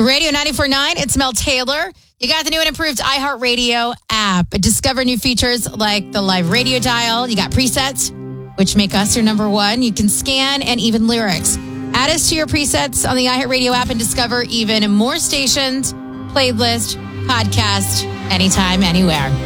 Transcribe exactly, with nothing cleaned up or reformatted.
Radio ninety-four point nine, it's Mel Taylor. You got the new and improved iHeartRadio app. Discover new features like the live radio dial. You got presets, which make us your number one. You can scan and even lyrics. Add us to your presets on the iHeartRadio app and discover even more stations, playlist, podcast, anytime, anywhere.